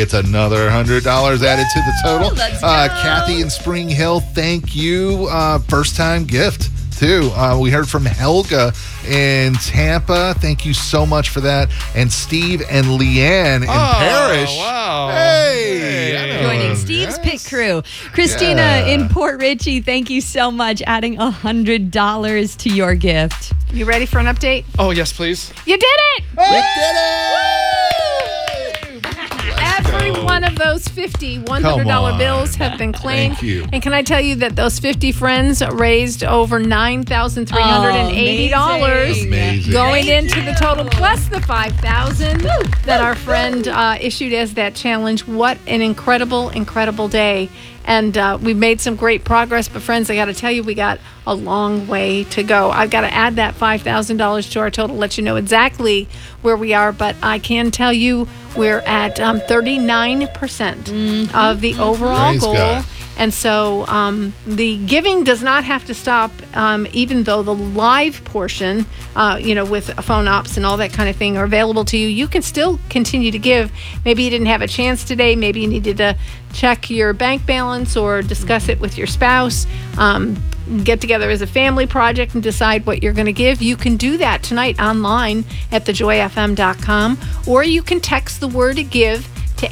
gets another $100 added to the total. Let's go. Kathy in Spring Hill, thank you. First-time gift, too. We heard from Helga in Tampa. Thank you so much for that. And Steve and Leanne in Parrish. Wow. Hey. I know. Joining Steve's Pit Crew. Christina in Port Richey, thank you so much, adding $100 to your gift. You ready for an update? Oh, yes, please. You did it! We did it! Every one of those 50 $100 bills have been claimed. Thank you. And can I tell you that those 50 friends raised over $9,380 Amazing. going into the total, plus the $5,000 that our friend issued as that challenge. What an incredible, incredible day. And we've made some great progress. But, friends, I got to tell you, we got a long way to go. I've got to add that $5,000 to our total, let you know exactly where we are. But I can tell you we're at 39% of the overall Praise goal. God. And so the giving does not have to stop, even though the live portion, with phone ops and all that kind of thing are available to you. You can still continue to give. Maybe you didn't have a chance today. Maybe you needed to check your bank balance or discuss it with your spouse. Get together as a family project and decide what you're going to give. You can do that tonight online at thejoyfm.com, or you can text the word GIVE to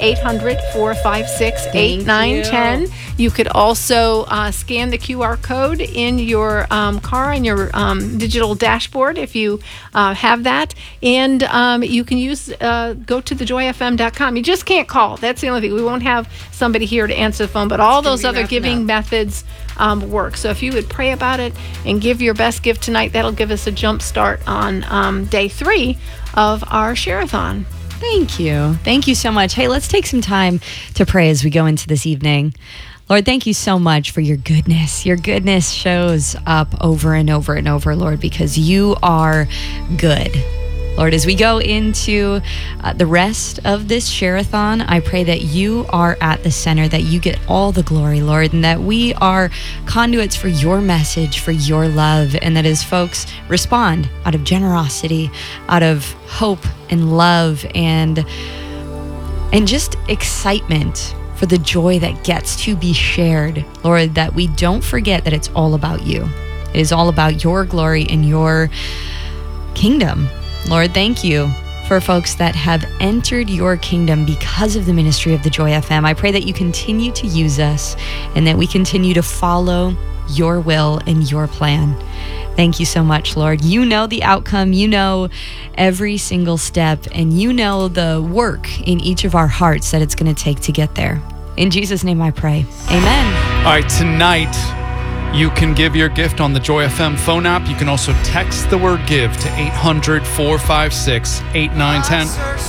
800-456-8910. You could also scan the QR code in your car, in your digital dashboard if you have that. And you can go to thejoyfm.com. You just can't call. That's the only thing. We won't have somebody here to answer the phone, but all those other giving methods work. So if you would pray about it and give your best gift tonight, that'll give us a jump start on day 3 of our Share-a-thon. Thank you. Thank you so much. Hey, let's take some time to pray as we go into this evening. Lord, thank you so much for your goodness. Your goodness shows up over and over and over, Lord, because you are good. Lord, as we go into the rest of this Share-a-thon, I pray that you are at the center, that you get all the glory, Lord, and that we are conduits for your message, for your love, and that as folks respond out of generosity, out of hope and love and just excitement for the joy that gets to be shared, Lord, that we don't forget that it's all about you. It is all about your glory and your kingdom. Lord, thank you for folks that have entered your kingdom because of the ministry of the Joy FM. I pray that you continue to use us and that we continue to follow your will and your plan. Thank you so much, Lord. You know the outcome. You know every single step, and you know the work in each of our hearts that it's going to take to get there. In Jesus' name I pray. Amen. All right, tonight you can give your gift on the Joy FM phone app. You can also text the word GIVE to 800-456-8910.